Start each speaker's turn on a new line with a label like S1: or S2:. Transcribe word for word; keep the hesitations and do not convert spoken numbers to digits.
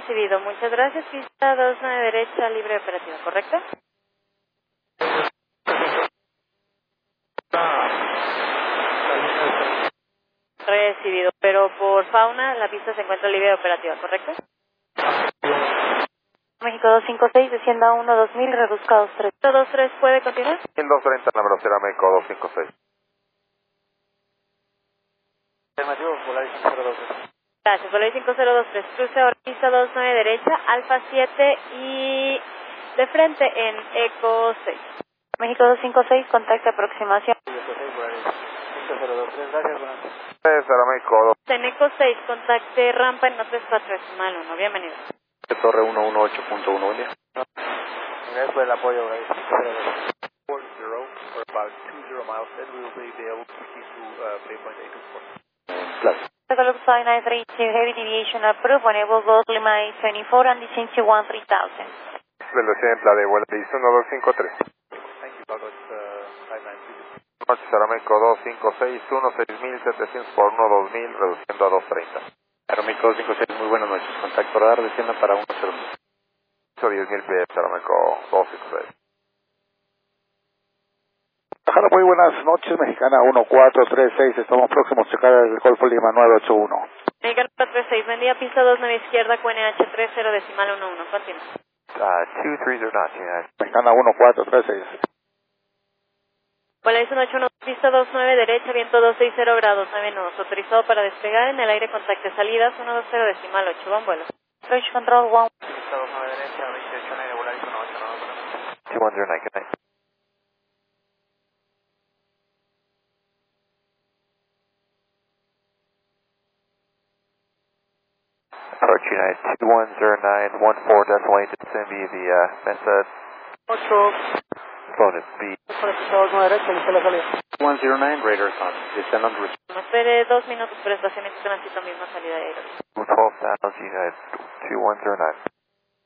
S1: Recibido, muchas gracias. Pista dos nueve derecha, libre operativa, ¿correcto? Recibido, pero por fauna la pista se encuentra libre operativa, ¿correcto? México dos cinco seis, descienda uno dos mil, reduzca dos tres. dos tres, ¿puede continuar?
S2: mil doscientos treinta, la velocidad México dos cinco seis.
S3: Afirmativo, Polaris cinco cero dos tres.
S1: Gracias, Polaris cinco cero dos tres, cruce ahora pista dos nueve derecha, Alfa siete y de frente en Eco seis. México dos cinco seis, contacto aproximación.
S3: cinco cero dos tres, gracias, buenas noches.
S2: Sierra México dos.
S1: En Eco seis, contacte rampa en no tres cuatro decimal uno, bienvenido.
S2: Torre ciento dieciocho punto uno, buen día.
S3: Gracias por el apoyo, Polaris cinco cero dos.
S4: four zero for about two zero miles, then we will be able to proceed to uh, Baypoint eight two four.
S2: Claro.
S1: Develop Flight nine three two, heavy deviation approved, enable Gold Lima twenty-four and descend to one three thousand.
S2: Velocidad en la de vuelo de uno dos cinco tres.
S4: Thank you, Pagos uh, five nine two.
S2: Noche Sierra México dos cinco seis, uno seis mil setecientos por uno dos mil, reduciendo a dos treinta.
S3: Sierra México dos cinco seis, muy buenas noches. Contacto radar, descienda para uno cero mil.
S2: ocho diez mil pies, Sierra México dos cinco seis.
S5: Bajada, muy buenas noches, Mexicana uno cuatro tres seis, estamos próximos a checar el Golfo Lima nueve ocho uno.
S1: Mexicana cuatro tres seis, buen día, pista dos nueve izquierda, Q N H tres cero decimal uno uno, continúa.
S2: Uh, two three zero nine, United.
S5: Mexicana uno cuatro tres seis.
S1: Polaris uno ocho uno, pista dos nueve derecha, viento dos seis cero grados, nueve nudos, autorizado para despegar en el aire, contacte salidas uno dos cero decimal ocho, buen vuelo. Approach control one.
S3: Pista dos nueve derecha, veintiocho nueve, Polaris uno ocho nueve, buenas noches.
S2: two one zero nine, good night. Approach United two one zero nine one four decimal eight, descend via the uh, Mensa.
S3: ocho.
S2: Phone is B.
S3: Pista dos nueve derecha, lista la salida. one zero nine, radar on. Descend on the return.
S1: Me espere dos minutos por estacionamiento, tránsito, misma salida de aire.
S2: twelve thousand United two one zero nine.